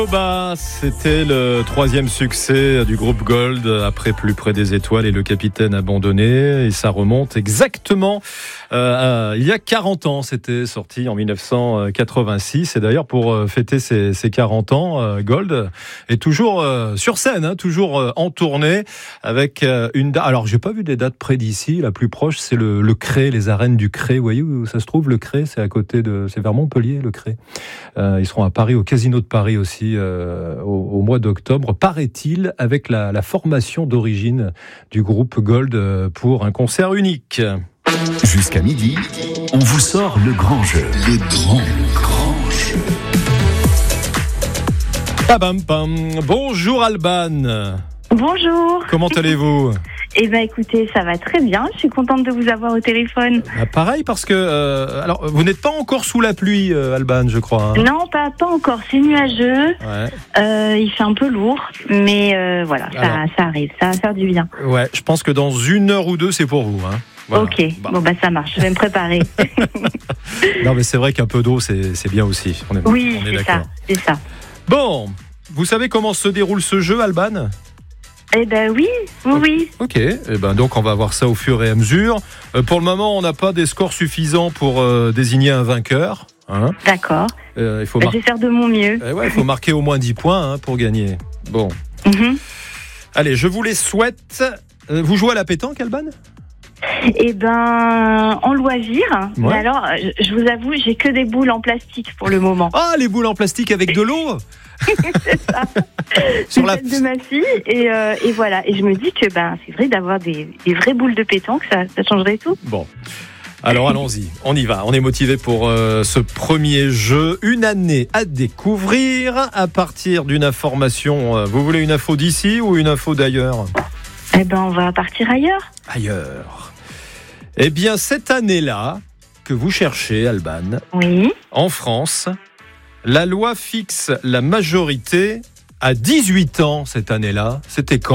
C'était le troisième succès du groupe Gold après Plus près des étoiles et Le capitaine abandonné, et ça remonte exactement il y a 40 ans. C'était sorti en 1986, et d'ailleurs pour fêter ses 40 ans, Gold est toujours sur scène, toujours en tournée avec une date. Alors j'ai pas vu des dates près d'ici, la plus proche c'est le Cré, les arènes du Cré. Vous voyez où ça se trouve, le Cré? C'est à côté c'est vers Montpellier, le Cré. Ils seront à Paris, au Casino de Paris aussi, au mois d'octobre, paraît-il, avec la formation d'origine du groupe Gold pour un concert unique. Jusqu'à midi, on vous sort le grand jeu. Le grand jeu. Pam pam. Bonjour Alban. Bonjour. Comment allez-vous? Eh bien écoutez, ça va très bien, je suis contente de vous avoir au téléphone. Pareil, parce que alors vous n'êtes pas encore sous la pluie, Alban, je crois. Non, pas encore, c'est nuageux, il fait un peu lourd, mais voilà, ça arrive, ça va faire du bien. Ouais, je pense que dans 1 heure ou 2, c'est pour vous. Voilà. Ok, bon ça marche, je vais me préparer. Non mais c'est vrai qu'un peu d'eau, c'est bien aussi. On est d'accord. C'est ça. Bon, vous savez comment se déroule ce jeu, Alban ? Eh ben oui. Ok, donc on va voir ça au fur et à mesure. Pour le moment, on n'a pas des scores suffisants pour désigner un vainqueur. D'accord. Je vais faire de mon mieux. Il faut marquer au moins 10 points pour gagner. Bon. Allez, je vous les souhaite. Vous jouez à la pétanque, Alban ? Eh ben, en loisir. Ouais. Mais alors, je vous avoue, j'ai que des boules en plastique pour le moment. Ah, les boules en plastique avec de l'eau. C'est ça. Sur la de ma fille et voilà. Et je me dis que c'est vrai, d'avoir des vraies boules de pétanque, ça changerait tout. Bon. Alors allons-y, on y va. On est motivé pour ce premier jeu. Une année à découvrir à partir d'une information. Vous voulez une info d'ici ou une info d'ailleurs ? Eh ben, on va partir ailleurs. Ailleurs. Eh bien, cette année-là que vous cherchez, Alban, oui. En France, la loi fixe la majorité à 18 ans cette année-là. C'était quand ?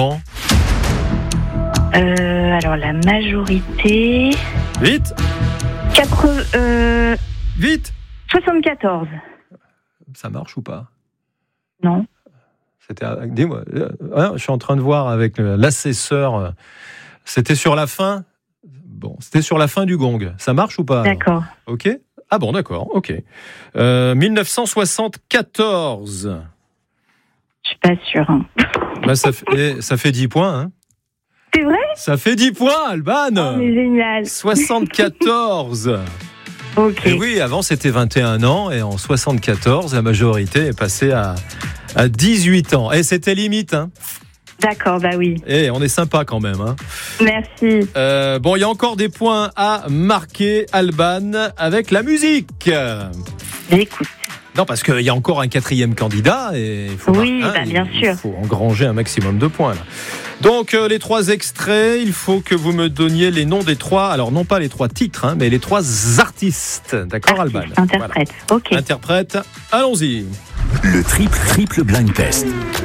Alors, la majorité... Vite. Vite. 74. Ça marche ou pas ? Non. Dis-moi, je suis en train de voir avec l'assesseur. C'était sur la fin ? Bon, c'était sur la fin du gong. Ça marche ou pas ? D'accord. Ok. Ah bon, d'accord, ok. 1974. Je suis pas sûre. Ça fait 10 points. C'est vrai ? Ça fait 10 points, Alban. Oh, mais génial. 74. Ok. Et oui, avant c'était 21 ans et en 74, la majorité est passée à 18 ans. Et c'était limite, D'accord, oui. Et on est sympa quand même, Merci. Bon, il y a encore des points à marquer, Alban, avec la musique. J'écoute. Non, parce qu'il y a encore un 4e candidat et il faut bien sûr. Il faut engranger un maximum de points là. Donc les 3 extraits, il faut que vous me donniez les noms des 3, alors non pas les 3 titres, mais les 3 artistes. D'accord, Alban ? Interprète, voilà. Ok. Interprète, allons-y. Le triple blind test.